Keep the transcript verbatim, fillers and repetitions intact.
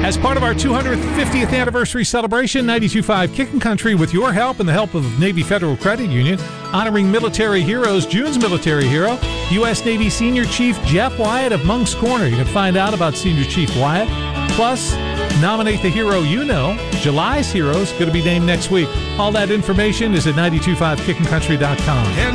As part of our two hundred fiftieth anniversary celebration, ninety-two point five Kickin' Country, with your help and the help of Navy Federal Credit Union, honoring military heroes. June's military hero, U S Navy Senior Chief Jeff Wyatt of Monk's Corner. You can find out about Senior Chief Wyatt. Plus, nominate the hero you know. July's hero is going to be named next week. All that information is at ninety-two point five kickin country dot com.